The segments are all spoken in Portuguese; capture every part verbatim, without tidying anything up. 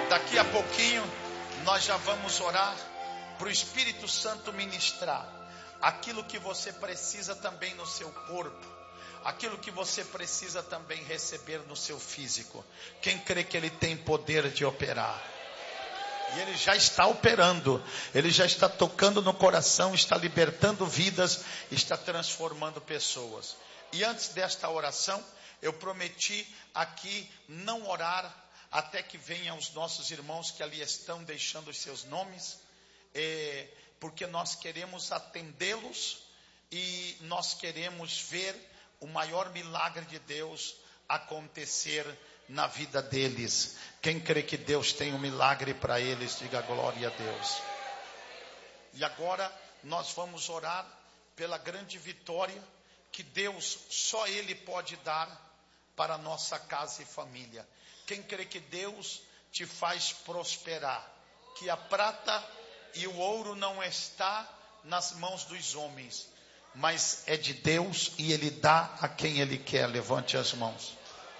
Daqui a pouquinho nós já vamos orar para o Espírito Santo ministrar aquilo que você precisa também no seu corpo, aquilo que você precisa também receber no seu físico. Quem crê que Ele tem poder de operar? E Ele já está operando, Ele já está tocando no coração, está libertando vidas, está transformando pessoas. E antes desta oração, eu prometi aqui não orar até que venham os nossos irmãos que ali estão deixando os seus nomes, é, porque nós queremos atendê-los e nós queremos ver o maior milagre de Deus acontecer na vida deles. Quem crê que Deus tem um milagre para eles, diga glória a Deus. E agora nós vamos orar pela grande vitória que Deus, só Ele pode dar para a nossa casa e família. Quem crê que Deus te faz prosperar, que a prata e o ouro não está nas mãos dos homens, mas é de Deus e Ele dá a quem Ele quer. Levante as mãos.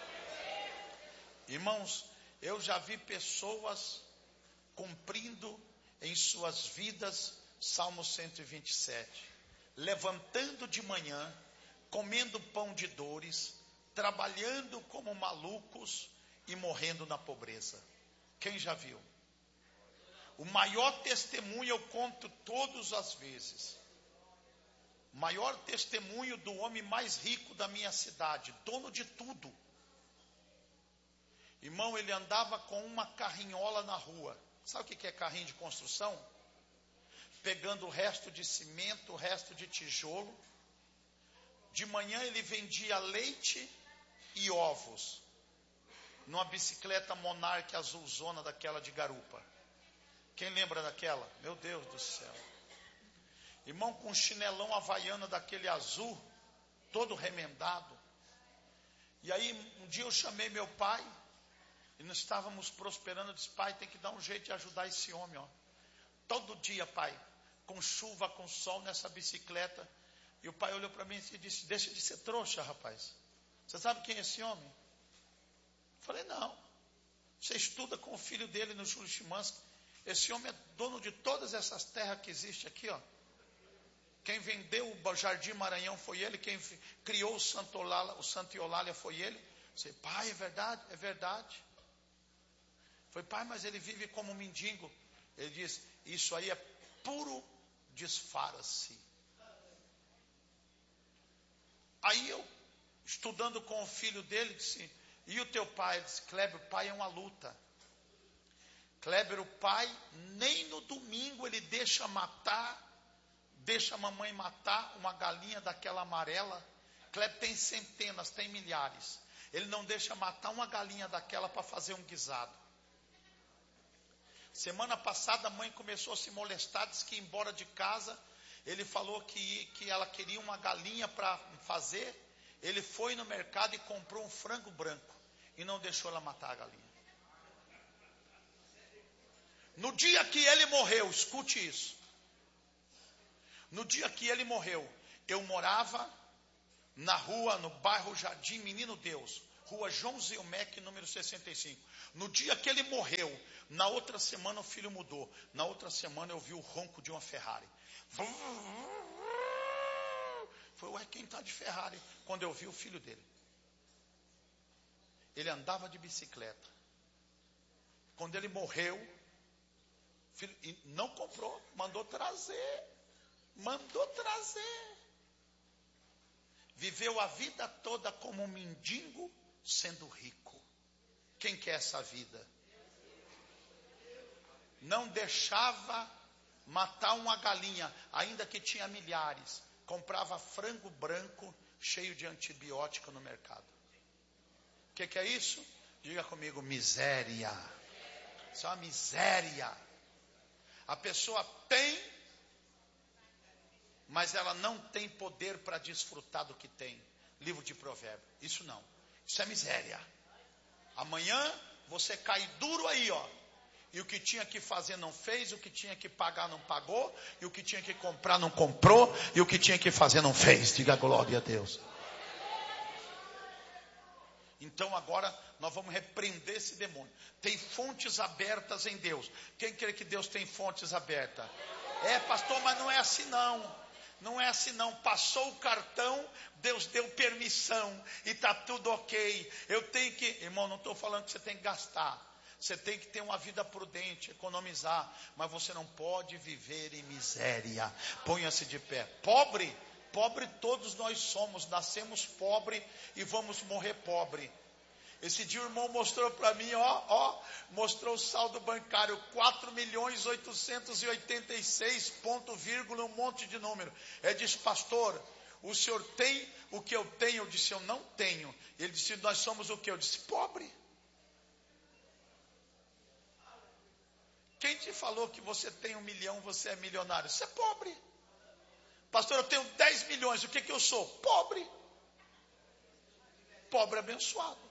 Irmãos, eu já vi pessoas cumprindo em suas vidas Salmo cento e vinte e sete, levantando de manhã, comendo pão de dores, trabalhando como malucos e morrendo na pobreza. Quem já viu? O maior testemunho eu conto todas as vezes. O maior testemunho do homem mais rico da minha cidade, dono de tudo. Irmão, ele andava com uma carrinhola na rua. Sabe o que é carrinho de construção? Pegando o resto de cimento, o resto de tijolo. De manhã ele vendia leite e ovos numa bicicleta Monarch azulzona daquela de garupa. Quem lembra daquela? Meu Deus do céu. Irmão, com um chinelão havaiana daquele azul, todo remendado. E aí um dia eu chamei meu pai e nós estávamos prosperando. Eu disse: pai, tem que dar um jeito de ajudar esse homem, ó. Todo dia, pai, com chuva, com sol, nessa bicicleta. E o pai olhou para mim e disse: deixa de ser trouxa, rapaz. Você sabe quem é esse homem? Eu falei: não. Você estuda com o filho dele no Júlio Chimansky. Esse homem é dono de todas essas terras que existem aqui, ó. Quem vendeu o Jardim Maranhão foi ele. Quem criou o Santo Eulália, o Santo Eulália foi ele. Eu disse: pai, é verdade? É verdade. Eu falei: pai, mas ele vive como um mendigo. Ele disse: isso aí é puro disfarce. Aí eu, estudando com o filho dele, disse: e o teu pai? Ele disse: Kleber, o pai é uma luta. Kleber, o pai, nem no domingo ele deixa matar, deixa a mamãe matar uma galinha daquela amarela. Kleber tem centenas, tem milhares. Ele não deixa matar uma galinha daquela para fazer um guisado. Semana passada a mãe começou a se molestar, disse que ia embora de casa. Ele falou que, que ela queria uma galinha para fazer. Ele foi no mercado e comprou um frango branco e não deixou ela matar a galinha. No dia que ele morreu, escute isso. No dia que ele morreu, eu morava na rua, no bairro Jardim Menino Deus, rua João Zilmec, número sessenta e cinco. No dia que ele morreu, na outra semana o filho mudou. Na outra semana eu vi o ronco de uma Ferrari. Foi: ué, quem está de Ferrari? Quando eu vi o filho dele. Ele andava de bicicleta. Quando ele morreu, filho, não comprou, mandou trazer. Mandou trazer. Viveu a vida toda como um mendigo, sendo rico. Quem quer essa vida? Não deixava matar uma galinha, ainda que tinha milhares. Comprava frango branco, cheio de antibiótico no mercado. O que, que é isso? Diga comigo: miséria. Isso é uma miséria. A pessoa tem, mas ela não tem poder para desfrutar do que tem. Livro de Provérbios. Isso não. Isso é miséria. Amanhã você cai duro aí, ó. E o que tinha que fazer não fez, o que tinha que pagar não pagou, e o que tinha que comprar não comprou, e o que tinha que fazer não fez. Diga glória a Deus. Então agora nós vamos repreender esse demônio. Tem fontes abertas em Deus. Quem crê que Deus tem fontes abertas? É, pastor, mas não é assim não. Não é assim não. Passou o cartão, Deus deu permissão e está tudo ok. Eu tenho que, irmão, não estou falando que você tem que gastar. Você tem que ter uma vida prudente, economizar. Mas você não pode viver em miséria. Ponha-se de pé. Pobre, pobre todos nós somos. Nascemos pobre e vamos morrer pobre. Esse dia o irmão mostrou para mim, ó, ó, mostrou o saldo bancário, quatro milhões oitocentos e oitenta e seis, ponto, vírgula, um monte de número. Ele disse, pastor, o senhor tem o que eu tenho? Eu disse, eu não tenho. Ele disse, nós somos o que? Eu disse, pobre. Quem te falou que você tem um milhão, você é milionário? Você é pobre. Pastor, eu tenho dez milhões, o que que eu sou? Pobre. Pobre abençoado.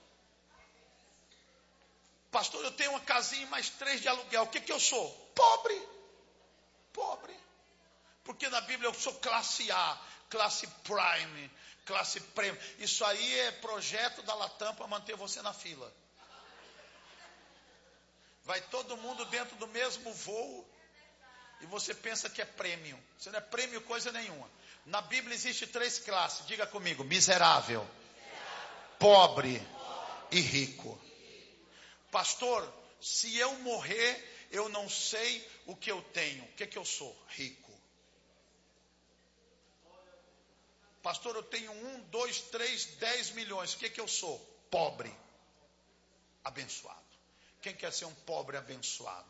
Pastor, eu tenho uma casinha e mais três de aluguel. O que que eu sou? Pobre. Pobre. Porque na Bíblia eu sou classe A, classe Prime, classe Premium. Isso aí é projeto da Latam para manter você na fila. Vai todo mundo dentro do mesmo voo e você pensa que é prêmio. Você não é prêmio coisa nenhuma. Na Bíblia existe três classes. Diga comigo, miserável, miserável. Pobre, pobre e rico. Pastor, se eu morrer, eu não sei o que eu tenho. O que que eu sou? Rico. Pastor, eu tenho um, dois, três, dez milhões. O que que eu sou? Pobre. Abençoado. Quem quer ser um pobre abençoado?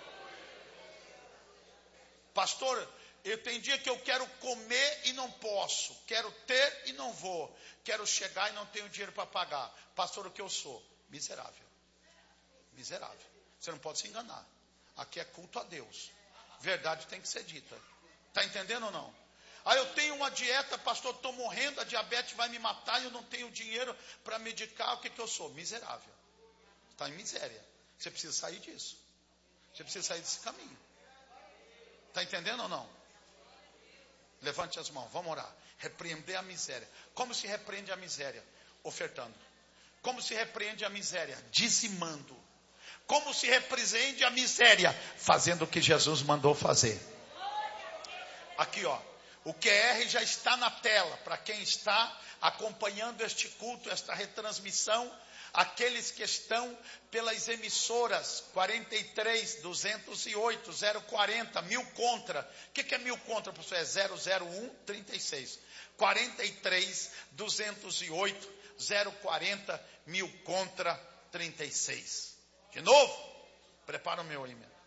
Pastor, eu tenho dia que eu quero comer e não posso. Quero ter e não vou. Quero chegar e não tenho dinheiro para pagar. Pastor, o que eu sou? Miserável. Miserável. Você não pode se enganar. Aqui é culto a Deus. Verdade tem que ser dita. Está entendendo ou não? Ah, eu tenho uma dieta, pastor, estou morrendo, a diabetes vai me matar e eu não tenho dinheiro para medicar. O que que eu sou? Miserável. Está em miséria. Você precisa sair disso. Você precisa sair desse caminho. Está entendendo ou não? Levante as mãos, vamos orar. Repreender a miséria. Como se repreende a miséria? Ofertando. Como se repreende a miséria? Dizimando. Como se repreende a miséria? Fazendo o que Jesus mandou fazer. Aqui, ó. O Q R já está na tela. Para quem está acompanhando este culto, esta retransmissão. Aqueles que estão pelas emissoras quarenta e três, duzentos e oito, zero quarenta, mil contra. O que, que é mil contra, professor? É zero zero um, trinta e seis. quarenta e três, duzentos e oito, zero quarenta, mil contra, trinta e seis. De novo? Prepara o meu aí, meu.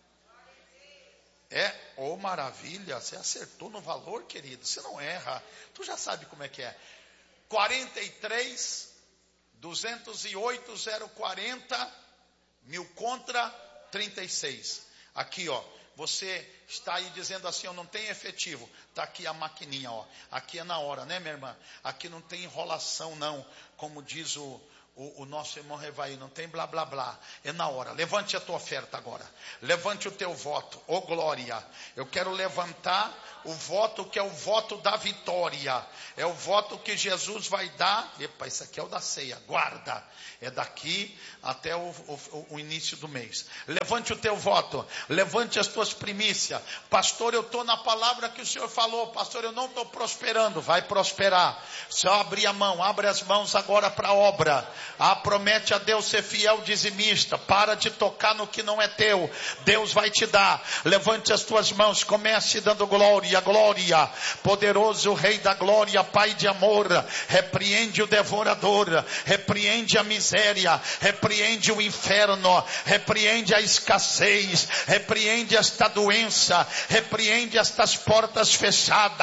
É, ô oh, maravilha, você acertou no valor, querido. Você não erra. Tu já sabe como é que é. quarenta e três, duzentos e oito, zero quarenta, mil contra, trinta e seis. Aqui, ó. Você está aí dizendo assim, eu não tenho efetivo. Está aqui a maquininha, ó. Aqui é na hora, né, minha irmã? Aqui não tem enrolação, não. Como diz o... O, o nosso irmão Revaí, não tem blá blá blá, é na hora. Levante a tua oferta agora, levante o teu voto, ô glória. Eu quero levantar o voto que é o voto da vitória, é o voto que Jesus vai dar. Epa, isso aqui é o da ceia, guarda, é daqui até o, o, o início do mês. Levante o teu voto, levante as tuas primícias. Pastor, eu estou na palavra que o Senhor falou. Pastor, eu não estou prosperando. Vai prosperar. Só abrir a mão, abre as mãos agora para a obra. Ah, promete a Deus ser fiel dizimista. Para de tocar no que não é teu. Deus vai te dar. Levante as tuas mãos. Comece dando glória, glória. Poderoso Rei da glória, Pai de amor. Repreende o devorador. Repreende a miséria. Repreende o inferno. Repreende a escassez. Repreende esta doença. Repreende estas portas fechadas.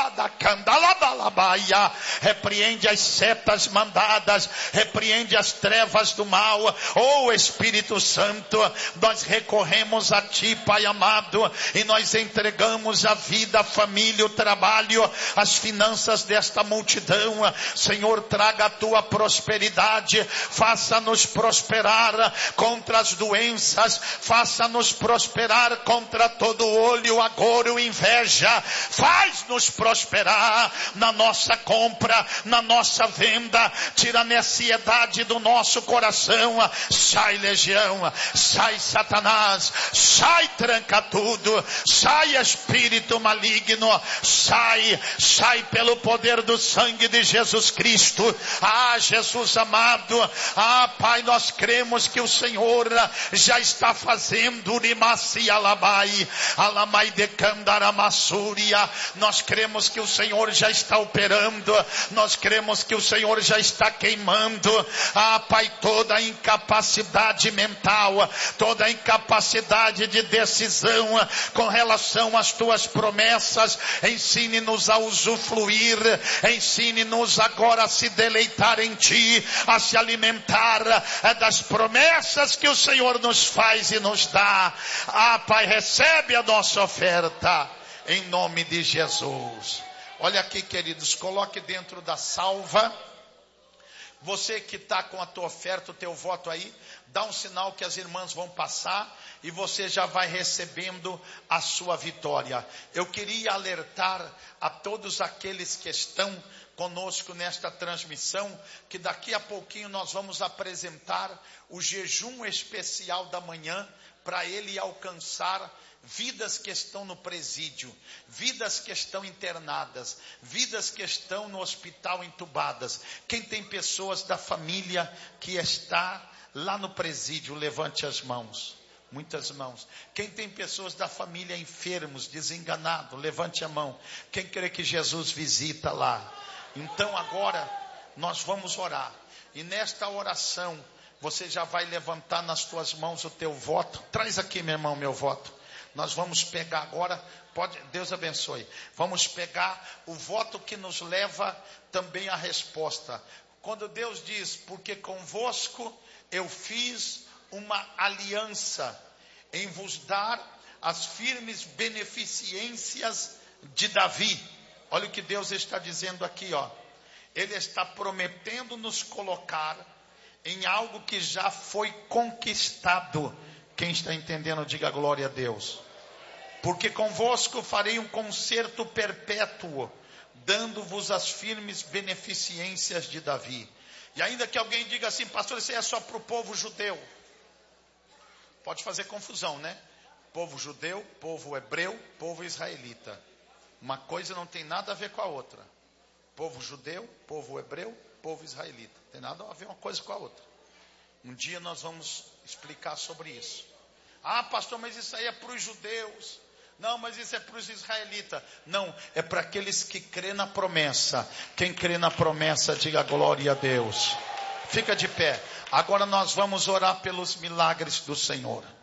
Repreende as setas mandadas. Repreende as trevas do mal. Oh Espírito Santo, nós recorremos a Ti, Pai amado, e nós entregamos a vida, a família, o trabalho, as finanças desta multidão. Senhor, traga a Tua prosperidade, faça-nos prosperar contra as doenças, faça-nos prosperar contra todo olho, agora o inveja, faz-nos prosperar na nossa compra, na nossa venda, tira a ansiedade verdade do nosso coração. Sai legião, sai Satanás, sai tranca tudo, sai espírito maligno, sai, sai pelo poder do sangue de Jesus Cristo. Ah, Jesus amado, ah, Pai, nós cremos que o Senhor já está fazendo Urimaci Alabai, Alamai de Candaramassúria. Nós cremos que o Senhor já está operando, nós cremos que o Senhor já está queimando, ah, Pai, toda a incapacidade mental, toda a incapacidade de decisão com relação às tuas promessas. Ensine-nos a usufruir, ensine-nos agora a se deleitar em Ti, a se alimentar das promessas que o Senhor nos faz e nos dá. Ah, Pai, recebe a nossa oferta em nome de Jesus. Olha aqui, queridos, coloque dentro da salva. Você que está com a tua oferta, o teu voto aí, dá um sinal que as irmãs vão passar e você já vai recebendo a sua vitória. Eu queria alertar a todos aqueles que estão conosco nesta transmissão, que daqui a pouquinho nós vamos apresentar o jejum especial da manhã, para ele alcançar vidas que estão no presídio, vidas que estão internadas, vidas que estão no hospital entubadas. Quem tem pessoas da família que está lá no presídio, levante as mãos. Muitas mãos. Quem tem pessoas da família enfermos, desenganados, levante a mão. Quem crê que Jesus visita lá? Então agora nós vamos orar. E nesta oração você já vai levantar nas tuas mãos o teu voto. Traz aqui, meu irmão, meu voto. Nós vamos pegar agora, pode, Deus abençoe. Vamos pegar o voto que nos leva também à resposta. Quando Deus diz, porque convosco eu fiz uma aliança em vos dar as firmes beneficências de Davi. Olha o que Deus está dizendo aqui, ó. Ele está prometendo nos colocar em algo que já foi conquistado. Quem está entendendo, diga glória a Deus. Porque convosco farei um concerto perpétuo, dando-vos as firmes beneficências de Davi. E ainda que alguém diga assim, pastor, isso aí é só para o povo judeu. Pode fazer confusão, né? Povo judeu, povo hebreu, povo israelita. Uma coisa não tem nada a ver com a outra. Povo judeu, povo hebreu, povo israelita. Tem nada a ver uma coisa com a outra. Um dia nós vamos explicar sobre isso. Ah, pastor, mas isso aí é para os judeus. Não, mas isso é para os israelitas. Não, é para aqueles que crê na promessa. Quem crê na promessa, diga glória a Deus. Fica de pé. Agora nós vamos orar pelos milagres do Senhor.